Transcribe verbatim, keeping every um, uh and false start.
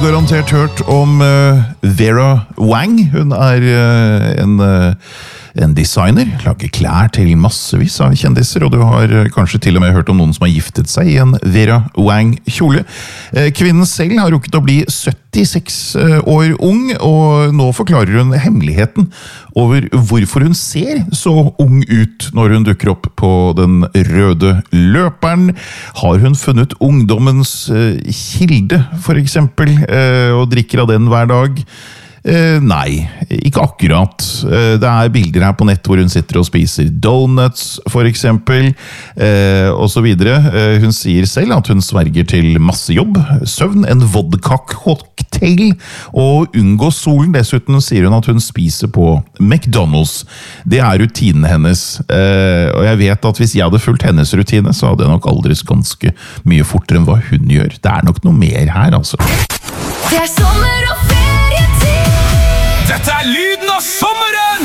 garantert hørt om uh, Vera Wang. Hun er uh, en, uh, en designer, lager klær til massevis av kjendiser, og du har uh, kanskje til og med hørt om noen som har giftet seg i en Vera Wang-kjole. Uh, kvinnen selv har rukket å bli syttiseks uh, år ung, og nå forklarer hun hemmeligheten over hvorfor hun ser så ung ut når hun dukker opp på den røde løperen. Har hun funnet ungdommens uh, kilde, for eksempel, uh, og drikker av den hver dag? Uh, nei, ikke akkurat. Uh, det er bilder her på nett hvor hun sitter og spiser donuts, for eksempel, uh, og så videre. Uh, hun sier selv at hun sverger til masse jobb, søvn, en vodka-cocktail, og unngå solen. Dessuten sier hun at hun spiser på McDonald's. Det er rutinen hennes, uh, og jeg vet at hvis jeg hadde fulgt hennes rutine, så hadde jeg nok aldri ganske mye fortere enn hva hun gjør. Det er nok noe mer her, altså. Det er sommer og ferietid. Dette er lyden av sommeren!